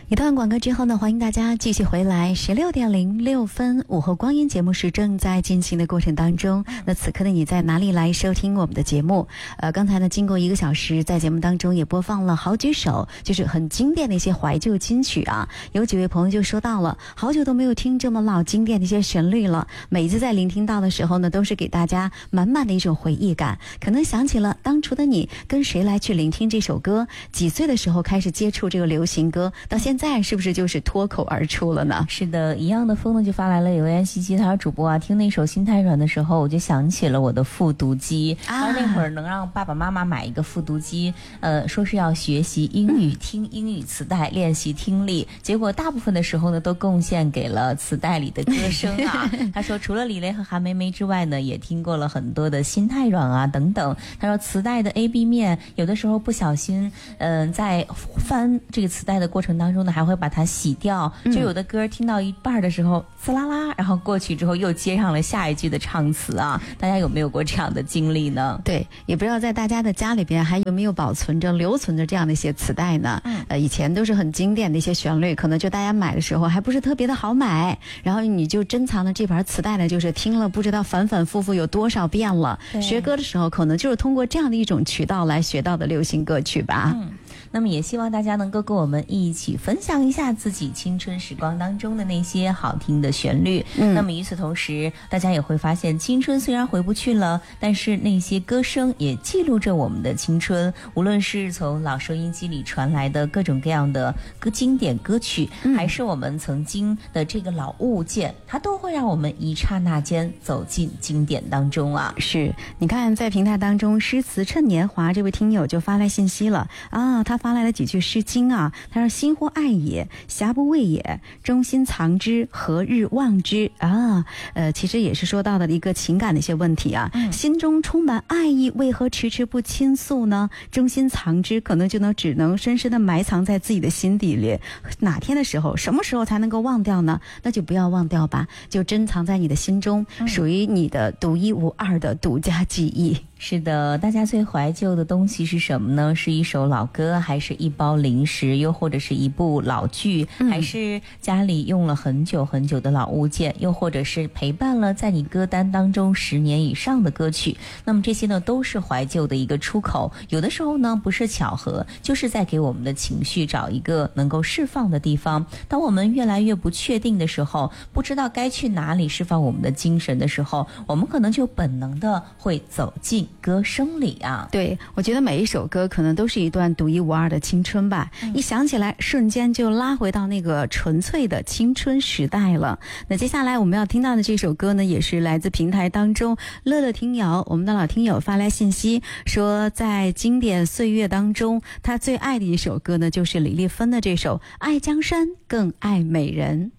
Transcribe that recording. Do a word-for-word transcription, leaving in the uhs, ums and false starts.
一段广告之后呢，欢迎大家继续回来。十六点零六分，午后光阴节目是正在进行的过程当中。那此刻的你在哪里来收听我们的节目？呃，刚才呢，经过一个小时，在节目当中也播放了好几首，就是很经典的一些怀旧金曲啊。有几位朋友就说到了，好久都没有听这么老经典的一些旋律了。每一次在聆听到的时候呢，都是给大家满满的一种回忆感，可能想起了当初的你跟谁来去聆听这首歌，几岁的时候开始接触这个流行歌，到现在。在是不是就是脱口而出了呢？ 是的，一样的风呢就发来了留言信息，他说主播啊，听那首心太软的时候，我就想起了我的复读机。啊，那会儿能让爸爸妈妈买一个复读机，呃，说是要学习英语，听英语磁带，练习听力。结果大部分的时候呢，都贡献给了磁带里的歌声啊。他说除了李雷和韩梅梅之外呢，也听过了很多的心太软啊等等。他说磁带的 A B 面有的时候不小心，嗯、呃，在翻这个磁带的过程当中呢，还会把它洗掉，就有的歌听到一半的时候滋啦啦，然后过去之后又接上了下一句的唱词啊。大家有没有过这样的经历呢？ 对，也不知道在大家的家里边还有没有保存着留存着这样的一些磁带呢？嗯，呃，以前都是很经典的一些旋律，可能就大家买的时候还不是特别的好买，然后你就珍藏的这盘磁带呢，就是听了不知道反反复复有多少遍了。学歌的时候可能就是通过这样的一种渠道来学到的流行歌曲吧。 嗯，那么也希望大家能够跟我们一起分享一下自己青春时光当中的那些好听的旋律。嗯，那么与此同时，大家也会发现，青春虽然回不去了，但是那些歌声也记录着我们的青春。无论是从老收音机里传来的各种各样的歌经典歌曲，嗯，还是我们曾经的这个老物件，它都会让我们一刹那间走进经典当中啊。 是，你看在平台当中，诗词趁年华这位听友就发来信息了啊，他发来了几句诗经啊，他说心或爱也，暇不为也，中心藏之，何日忘之啊。呃，其实也是说到的一个情感的一些问题啊，嗯，心中充满爱意，为何迟迟不倾诉呢？中心藏之，可能就能只能深深的埋藏在自己的心底里，哪天的时候，什么时候才能够忘掉呢？那就不要忘掉吧，就珍藏在你的心中，嗯，属于你的独一无二的独家记忆。 是的，大家最怀旧的东西是什么呢？是一首老歌，还是一包零食，又或者是一部老剧，嗯，还是家里用了很久很久的老物件，又或者是陪伴了在你歌单当中十年以上的歌曲。那么这些呢，都是怀旧的一个出口。有的时候呢，不是巧合，就是在给我们的情绪找一个能够释放的地方。当我们越来越不确定的时候，不知道该去哪里释放我们的精神的时候，我们可能就本能的会走进歌声里啊。 对，我觉得每一首歌可能都是一段独一无二的青春吧，嗯，一想起来瞬间就拉回到那个纯粹的青春时代了。那接下来我们要听到的这首歌呢，也是来自平台当中乐乐听友，我们的老听友发来信息说，在经典岁月当中，他最爱的一首歌呢，就是李丽芬的这首《爱江山更爱美人》。